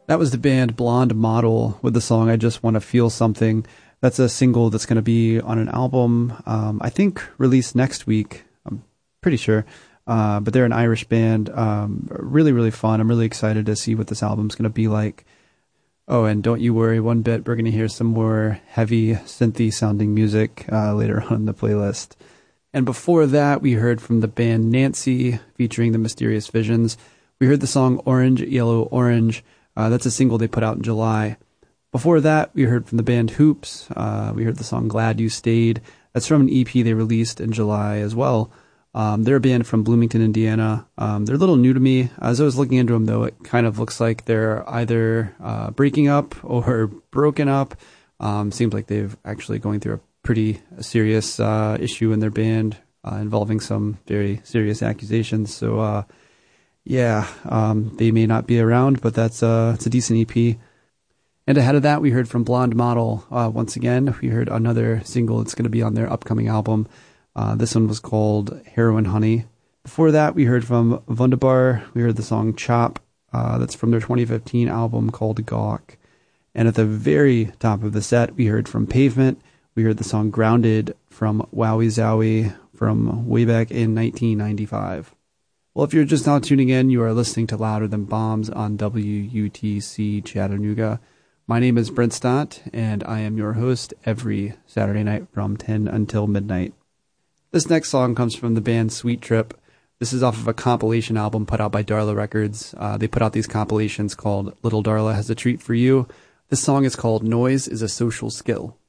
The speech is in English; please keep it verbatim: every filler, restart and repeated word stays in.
That was the band Blonde Model with the song I Just Want to Feel Something. That's a single that's going to be on an album, um, I think released next week. I'm pretty sure. Uh, but they're an Irish band. Um, really, really fun. I'm really excited to see what this album's going to be like. Oh, and don't you worry one bit. We're going to hear some more heavy, synthy sounding music uh, later on in the playlist. And before that, we heard from the band Nancy featuring the Mysterious Visions. We heard the song Orange, Yellow, Orange. Uh, that's a single they put out in July. Before that, we heard from the band Hoops. Uh, we heard the song Glad You Stayed. That's from an E P they released in July as well. Um, they're a band from Bloomington, Indiana. Um, they're a little new to me. As I was looking into them, though, it kind of looks like they're either uh, breaking up or broken up. Um, seems like they've actually going through a pretty serious uh, issue in their band uh, involving some very serious accusations. So, uh, yeah, um, they may not be around, but that's uh, it's a decent E P. And ahead of that, we heard from Blonde Model. Uh, once again, we heard another single that's going to be on their upcoming album. Uh, this one was called Heroin Honey. Before that, we heard from Wunderbar. We heard the song Chop. Uh, that's from their twenty fifteen album called Gawk. And at the very top of the set, we heard from Pavement. We heard the song Grounded from Wowie Zowie from way back in nineteen ninety-five. Well, if you're just now tuning in, you are listening to Louder Than Bombs on W U T C Chattanooga. My name is Brent Stott, and I am your host every Saturday night from ten until midnight. This next song comes from the band Sweet Trip. This is off of a compilation album put out by Darla Records. Uh, they put out these compilations called Little Darla Has a Treat for You. This song is called Noise is a Social Skill.